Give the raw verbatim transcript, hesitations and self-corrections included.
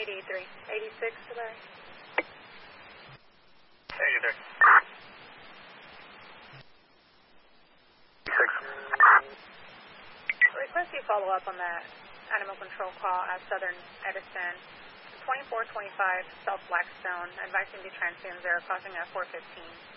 eighty-three. eighty-six today. eighty-three. eighty-six. Request you follow up on that animal control call at Southern Edison. twenty-four twenty-five South Blackstone, advising the transient zero, crossing at four fifteen.